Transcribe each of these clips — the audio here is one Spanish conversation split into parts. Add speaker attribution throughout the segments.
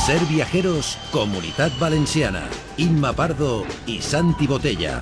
Speaker 1: Ser Viajeros, Comunitat Valenciana. Inma Pardo y Santi Botella.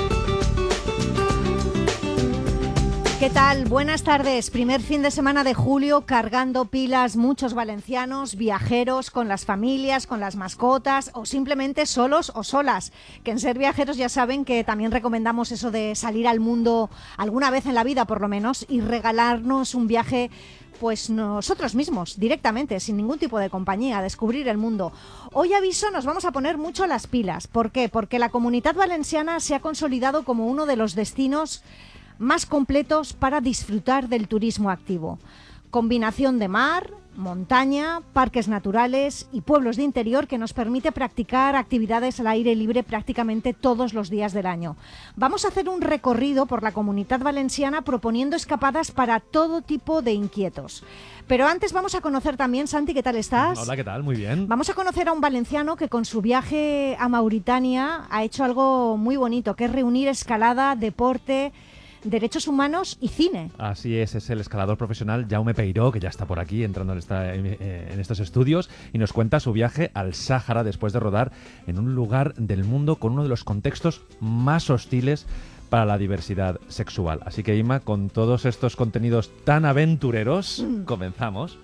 Speaker 2: ¿Qué tal? Buenas tardes. Primer fin de semana de julio, cargando pilas muchos valencianos, viajeros, con las familias, con las mascotas o simplemente solos o solas. Que en Ser Viajeros ya saben que también recomendamos eso de salir al mundo alguna vez en la vida por lo menos y regalarnos un viaje pues nosotros mismos, directamente, sin ningún tipo de compañía, a descubrir el mundo. Hoy aviso, nos vamos a poner mucho las pilas. ¿Por qué? Porque la Comunitat Valenciana se ha consolidado como uno de los destinos más completos para disfrutar del turismo activo. Combinación de mar, montaña, parques naturales y pueblos de interior que nos permite practicar actividades al aire libre prácticamente todos los días del año. Vamos a hacer un recorrido por la Comunitat Valenciana proponiendo escapadas para todo tipo de inquietos. Pero antes vamos a conocer también, Santi, ¿qué tal estás?
Speaker 3: Hola, ¿qué tal? Muy bien.
Speaker 2: Vamos a conocer a un valenciano que con su viaje a Mauritania ha hecho algo muy bonito, que es reunir escalada, deporte, derechos humanos y cine.
Speaker 3: Así es el escalador profesional Jaume Peiró, que ya está por aquí entrando en estos estudios y nos cuenta su viaje al Sáhara después de rodar en un lugar del mundo con uno de los contextos más hostiles para la diversidad sexual. Así que, Inma, con todos estos contenidos tan aventureros, comenzamos.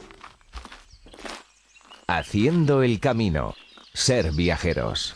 Speaker 4: Haciendo el camino. Ser Viajeros.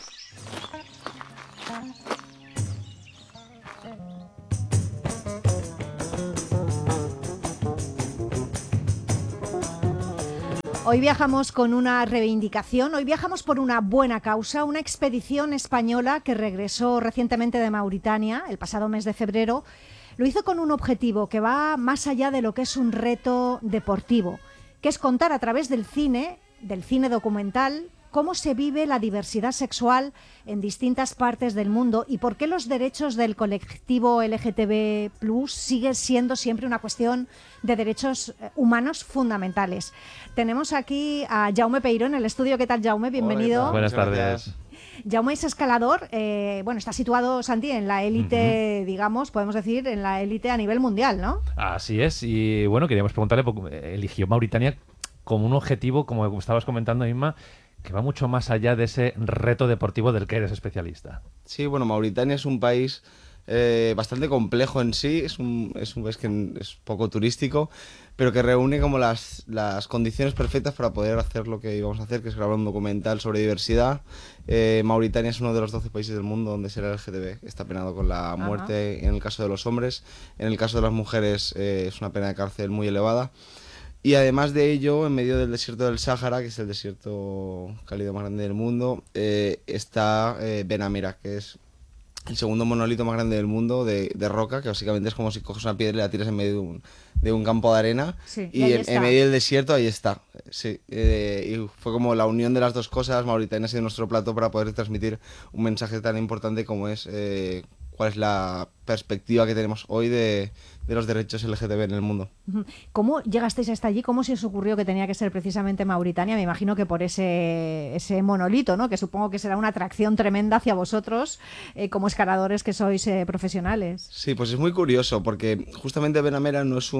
Speaker 2: Hoy viajamos con una reivindicación, hoy viajamos por una buena causa, una expedición española que regresó recientemente de Mauritania, el pasado mes de febrero. Lo hizo con un objetivo que va más allá de lo que es un reto deportivo, que es contar a través del cine documental, cómo se vive la diversidad sexual en distintas partes del mundo y por qué los derechos del colectivo LGTB+ siguen siendo siempre una cuestión de derechos humanos fundamentales. Tenemos aquí a Jaume Peiró en el estudio. ¿Qué tal, Jaume? Bienvenido.
Speaker 3: Hola, buenas tardes.
Speaker 2: Jaume es escalador, está situado, Santi, en la élite, digamos, podemos decir, en la élite a nivel mundial, ¿no?
Speaker 3: Así es, y bueno, queríamos preguntarle, eligió Mauritania como un objetivo, como estabas comentando, Inma, que va mucho más allá de ese reto deportivo del que eres especialista.
Speaker 5: Sí, bueno, Mauritania es un país bastante complejo en sí, es un país que es poco turístico, pero que reúne como las condiciones perfectas para poder hacer lo que íbamos a hacer, que es grabar un documental sobre diversidad. Mauritania es uno de los 12 países del mundo donde ser LGTB está penado con la muerte en el caso de los hombres. En el caso de las mujeres es una pena de cárcel muy elevada. Y además de ello, en medio del desierto del Sáhara, que es el desierto cálido más grande del mundo, está Ben Amira, que es el segundo monolito más grande del mundo de roca, que básicamente es como si coges una piedra y la tiras en medio de un campo de arena.
Speaker 2: Sí,
Speaker 5: y en medio del desierto ahí está. Sí, y fue como la unión de las dos cosas. Mauritania ha sido nuestro plato para poder transmitir un mensaje tan importante como es cuál es la perspectiva que tenemos hoy de los derechos LGTB en el mundo.
Speaker 2: ¿Cómo llegasteis hasta allí? ¿Cómo se os ocurrió que tenía que ser precisamente Mauritania? Me imagino que por ese monolito, ¿no? Que supongo que será una atracción tremenda hacia vosotros como escaladores que sois profesionales.
Speaker 5: Sí, pues es muy curioso porque justamente Ben Amira no es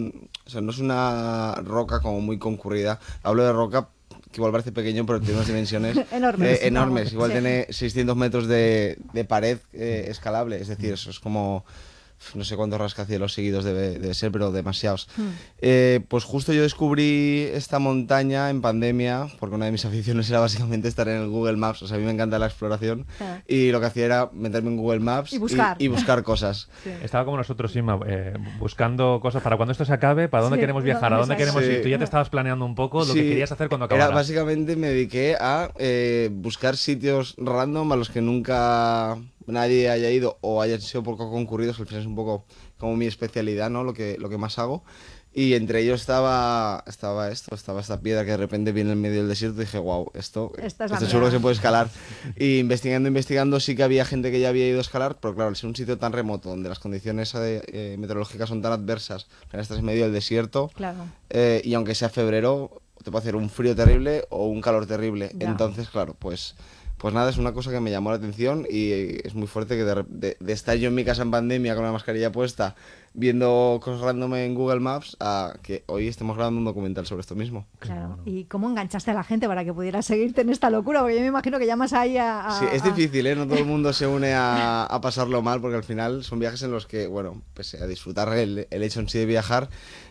Speaker 5: una roca como muy concurrida. Hablo de roca que igual parece pequeño, pero tiene unas dimensiones enormes. Igual tiene 600 metros de pared escalable, es decir, eso es como no sé cuántos rascacielos seguidos debe ser, pero demasiados. Pues justo yo descubrí esta montaña en pandemia, porque una de mis aficiones era básicamente estar en el Google Maps. O sea, a mí me encanta la exploración y lo que hacía era meterme en Google Maps y buscar cosas.
Speaker 3: Sí. Estaba como nosotros, Inma, buscando cosas para cuando esto se acabe, para dónde queremos viajar, a dónde queremos ir. Tú ya te estabas planeando un poco lo que querías hacer cuando acabara.
Speaker 5: Básicamente me dediqué a buscar sitios random a los que nunca nadie haya ido o hayan sido poco concurridos, que al final es un poco como mi especialidad, ¿no? Lo que más hago. Y entre ellos estaba esta piedra que de repente viene en medio del desierto y dije, wow, esto seguro que se puede escalar. Y investigando sí que había gente que ya había ido a escalar, pero claro, al ser un sitio tan remoto, donde las condiciones meteorológicas son tan adversas, que estás en medio del desierto,
Speaker 2: claro.
Speaker 5: Y aunque sea febrero, te puede hacer un frío terrible o un calor terrible.
Speaker 2: Ya.
Speaker 5: Entonces, claro, pues Pues nada, es una cosa que me llamó la atención y es muy fuerte que de estar yo en mi casa en pandemia con la mascarilla puesta, viendo cosas random en Google Maps, a que hoy estemos grabando un documental sobre esto mismo.
Speaker 2: Claro. ¿Y cómo enganchaste a la gente para que pudiera seguirte en esta locura? Porque yo me imagino que llamas ahí
Speaker 5: Sí, es difícil, ¿eh? No todo el mundo se une a pasarlo mal, porque al final son viajes en los que, bueno, pese a disfrutar el hecho en sí de viajar,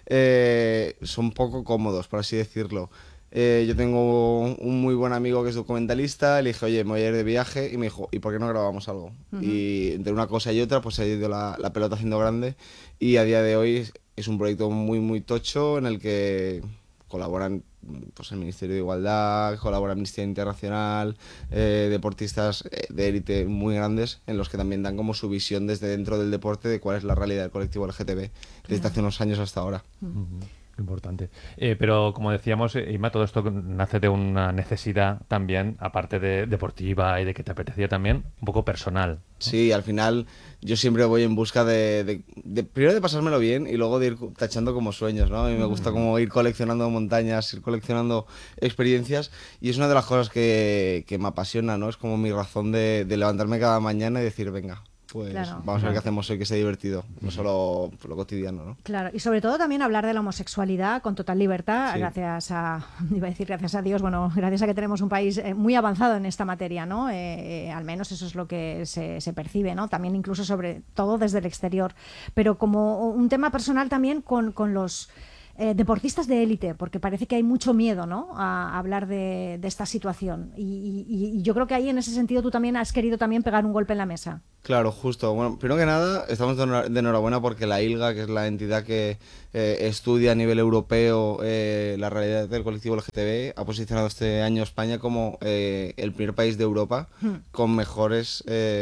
Speaker 5: son poco cómodos, por así decirlo. Yo tengo un muy buen amigo que es documentalista, le dije, oye, me voy a ir de viaje, y me dijo, ¿y por qué no grabamos algo? Y entre una cosa y otra, pues se ha ido la pelota haciendo grande, y a día de hoy es un proyecto muy, muy tocho en el que colaboran pues el Ministerio de Igualdad, colabora Amnistía Internacional, deportistas de élite muy grandes, en los que también dan como su visión desde dentro del deporte de cuál es la realidad del colectivo LGTB desde hace unos años hasta ahora.
Speaker 3: Importante. Pero como decíamos, Inma, todo esto nace de una necesidad también, aparte de deportiva y de que te apetecía también, un poco personal, ¿no?
Speaker 5: Sí, al final yo siempre voy en busca primero de pasármelo bien y luego de ir tachando como sueños, ¿no? A mí me gusta como ir coleccionando montañas, ir coleccionando experiencias, y es una de las cosas que me apasiona, ¿no? Es como mi razón de levantarme cada mañana y decir, venga, pues
Speaker 2: claro,
Speaker 5: vamos a ver qué hacemos hoy que sea divertido, no solo lo cotidiano, ¿no?
Speaker 2: Claro, y sobre todo también hablar de la homosexualidad con total libertad,
Speaker 5: Sí.
Speaker 2: gracias a Dios, bueno, gracias a que tenemos un país muy avanzado en esta materia, ¿no? Al menos eso es lo que se percibe, ¿no? También incluso sobre todo desde el exterior. Pero como un tema personal también con los deportistas de élite, porque parece que hay mucho miedo, ¿no? A hablar de esta situación. Y yo creo que ahí en ese sentido tú también has querido también pegar un golpe en la mesa.
Speaker 5: Claro, justo. Bueno, primero que nada, estamos de enhorabuena porque la ILGA, que es la entidad que estudia a nivel europeo la realidad del colectivo LGTB, ha posicionado este año a España como el primer país de Europa con mejores...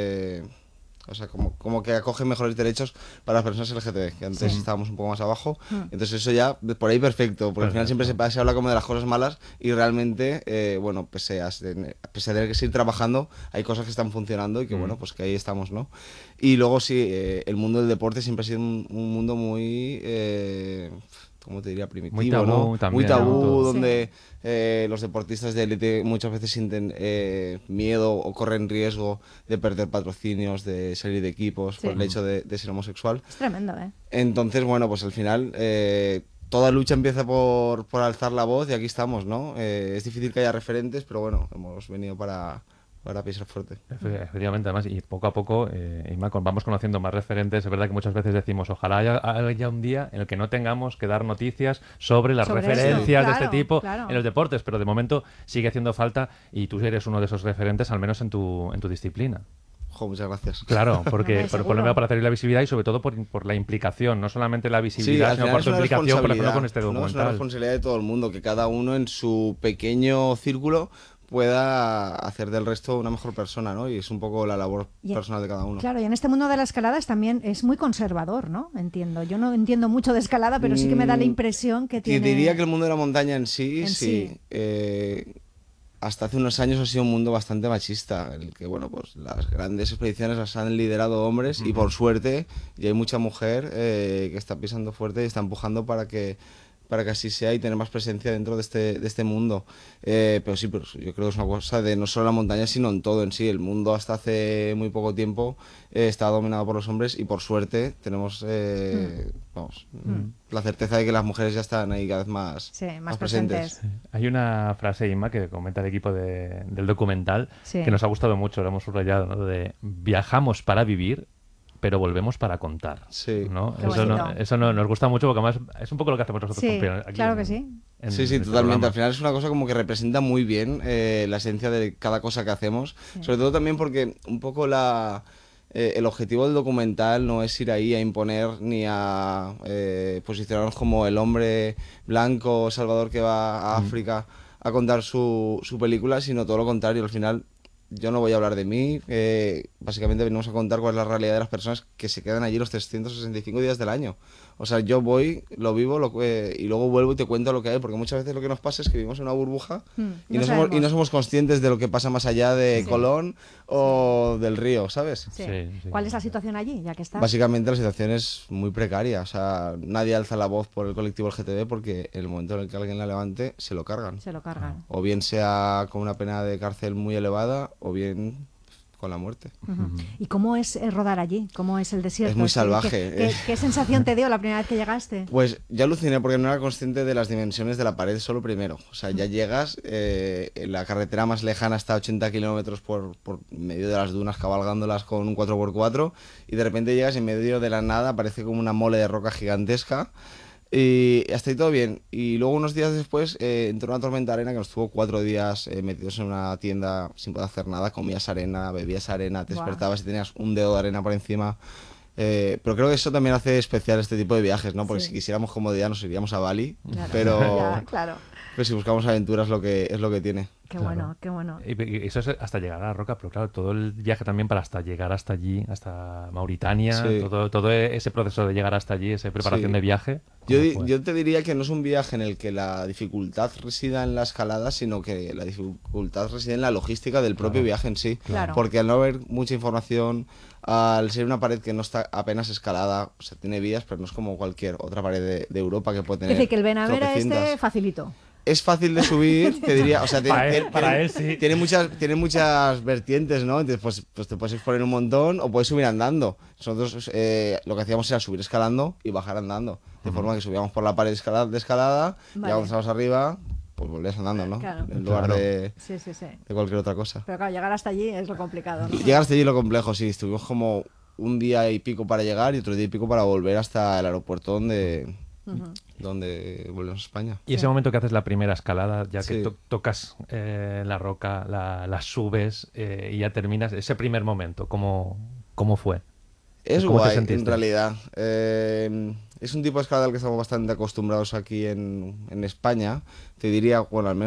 Speaker 5: o sea, como que acoge mejores derechos para las personas LGTB, que antes estábamos un poco más abajo. Entonces eso ya, por ahí perfecto, porque al final siempre se habla como de las cosas malas y realmente, bueno, pese a tener que seguir trabajando, hay cosas que están funcionando y que, bueno, pues que ahí estamos, ¿no? Y luego sí, el mundo del deporte siempre ha sido un mundo muy... ¿cómo te diría? Primitivo,
Speaker 3: Muy tabú,
Speaker 5: ¿no?
Speaker 3: también,
Speaker 5: Muy tabú,
Speaker 3: ¿no?
Speaker 5: donde los deportistas de élite muchas veces sienten miedo o corren riesgo de perder patrocinios, de salir de equipos por el hecho de ser homosexual.
Speaker 2: Es tremendo, ¿eh?
Speaker 5: Entonces, bueno, pues al final toda lucha empieza por alzar la voz y aquí estamos, ¿no? Es difícil que haya referentes, pero bueno, hemos venido para pisar fuerte.
Speaker 3: Efectivamente, además, y poco a poco, Inma, vamos conociendo más referentes. Es verdad que muchas veces decimos, ojalá haya un día en el que no tengamos que dar noticias sobre las referencias de este tipo en los deportes, pero de momento sigue haciendo falta y tú eres uno de esos referentes, al menos en tu disciplina.
Speaker 5: Jo, muchas gracias.
Speaker 3: Claro, porque
Speaker 2: Seguro.
Speaker 3: para hacer la visibilidad y sobre todo por la implicación, no solamente la visibilidad,
Speaker 5: al
Speaker 3: sino
Speaker 5: final
Speaker 3: por su
Speaker 5: es una
Speaker 3: implicación, por ejemplo,
Speaker 5: responsabilidad,
Speaker 3: con este
Speaker 5: ¿no? Es una
Speaker 3: documental.
Speaker 5: responsabilidad de todo el mundo, que cada uno en su pequeño círculo pueda hacer del resto una mejor persona, ¿no? Y es un poco la labor personal de cada uno.
Speaker 2: Claro, y en este mundo de la escalada también es muy conservador, ¿no? Entiendo. Yo no entiendo mucho de escalada, pero sí que me da la impresión que tiene...
Speaker 5: Te diría que el mundo de la montaña en sí, hasta hace unos años ha sido un mundo bastante machista, en el que, bueno, pues las grandes expediciones las han liderado hombres y por suerte, y hay mucha mujer que está pisando fuerte y está empujando para que así sea y tener más presencia dentro de este mundo. Pero sí, pero yo creo que es una cosa de no solo la montaña, sino en todo en sí. El mundo hasta hace muy poco tiempo estaba dominado por los hombres y por suerte tenemos la certeza de que las mujeres ya están ahí cada vez más presentes.
Speaker 3: Hay una frase, Inma, que comenta el equipo del documental
Speaker 2: Sí.
Speaker 3: que nos ha gustado mucho, lo hemos subrayado, ¿no? De viajamos para vivir, pero volvemos para contar.
Speaker 5: Sí.
Speaker 3: ¿no?
Speaker 2: Qué
Speaker 3: Eso,
Speaker 2: bonito.
Speaker 3: eso nos gusta mucho porque además es un poco lo que hacemos nosotros
Speaker 2: Sí,
Speaker 3: aquí
Speaker 2: claro que sí.
Speaker 5: Sí,
Speaker 3: este
Speaker 5: totalmente.
Speaker 3: programa.
Speaker 5: Al final es una cosa como que representa muy bien la esencia de cada cosa que hacemos.
Speaker 2: Sí.
Speaker 5: Sobre todo también porque un poco el objetivo del documental no es ir ahí a imponer ni a posicionarnos como el hombre blanco salvador que va a África a contar su película, sino todo lo contrario. Al final yo no voy a hablar de mí, básicamente venimos a contar cuál es la realidad de las personas que se quedan allí los 365 días del año. O sea, yo voy, lo vivo y luego vuelvo y te cuento lo que hay, porque muchas veces lo que nos pasa es que vivimos en una burbuja y no somos conscientes de lo que pasa más allá de Colón o del río, ¿sabes?
Speaker 2: Sí.
Speaker 3: Sí.
Speaker 2: ¿Cuál es la situación allí, ya que está?
Speaker 5: Básicamente la situación es muy precaria, o sea, nadie alza la voz por el colectivo LGTB porque en el momento en el que alguien la levante se lo cargan.
Speaker 2: Se lo cargan.
Speaker 5: O bien sea con una pena de cárcel muy elevada o bien con la muerte.
Speaker 2: ¿Y cómo es rodar allí? ¿Cómo es el desierto?
Speaker 5: Es muy
Speaker 2: ¿Qué-
Speaker 5: salvaje.
Speaker 2: ¿Qué sensación te dio la primera vez que llegaste?
Speaker 5: Pues yo aluciné porque no era consciente de las dimensiones de la pared solo primero. O sea, ya llegas, la carretera más lejana está a 80 kilómetros por medio de las dunas, cabalgándolas con un 4x4, y de repente llegas y en medio de la nada aparece como una mole de roca gigantesca. Y hasta ahí todo bien. Y luego unos días después entró una tormenta de arena que nos tuvo 4 días metidos en una tienda sin poder hacer nada. Comías arena, bebías arena, te
Speaker 2: Guau.
Speaker 5: despertabas y tenías un dedo de arena por encima. Pero creo que eso también hace especial este tipo de viajes, ¿no? Porque
Speaker 2: Sí.
Speaker 5: si quisiéramos comodidad nos iríamos a Bali,
Speaker 2: Claro.
Speaker 5: pero
Speaker 2: Ya, claro.
Speaker 5: pues si buscamos aventuras es lo que tiene.
Speaker 2: Qué
Speaker 3: Claro.
Speaker 2: bueno, qué bueno.
Speaker 3: Y eso es hasta llegar a la roca, pero claro, todo el viaje también para hasta llegar hasta allí, hasta Mauritania,
Speaker 5: Sí.
Speaker 3: todo ese proceso de llegar hasta allí, esa preparación
Speaker 5: Sí.
Speaker 3: de viaje.
Speaker 5: Yo,
Speaker 3: ¿cómo fue?
Speaker 5: yo te diría que no es un viaje en el que la dificultad resida en la escalada, sino que la dificultad reside en la logística del propio
Speaker 3: Claro.
Speaker 5: viaje en sí.
Speaker 2: Claro.
Speaker 5: Porque al no haber mucha información, al ser una pared que no está apenas escalada, o sea, tiene vías, pero no es como cualquier otra pared de Europa que puede
Speaker 2: Es
Speaker 5: tener.
Speaker 2: decir, que el Benavera
Speaker 5: tropecientas.
Speaker 2: este facilito.
Speaker 5: Es fácil de subir, te diría, o sea,
Speaker 3: Para él, sí.
Speaker 5: tiene muchas vertientes, ¿no? Entonces, pues te puedes exponer un montón o puedes subir andando. Nosotros lo que hacíamos era subir escalando y bajar andando, de forma que subíamos por la pared de escalada, y
Speaker 2: Vale.
Speaker 5: ya cuando estábamos arriba, pues volvías andando, ¿no?
Speaker 2: Claro.
Speaker 5: En lugar
Speaker 3: Claro.
Speaker 2: Sí, sí, sí.
Speaker 5: de cualquier otra cosa.
Speaker 2: Pero claro, llegar hasta allí es lo complicado, ¿no?
Speaker 5: Llegar hasta allí lo complejo, sí, estuvimos como un día y pico para llegar y otro día y pico para volver hasta el aeropuerto donde volvemos a España.
Speaker 3: Y ese momento que haces la primera escalada, ya que
Speaker 5: Sí.
Speaker 3: tocas la roca, la subes y ya terminas, ese primer momento, ¿cómo fue?
Speaker 5: Es
Speaker 3: ¿Cómo te
Speaker 5: guay,
Speaker 3: sentiste?
Speaker 5: en realidad. Es un tipo de escalada al que estamos bastante acostumbrados aquí en España. Te diría, bueno, al menos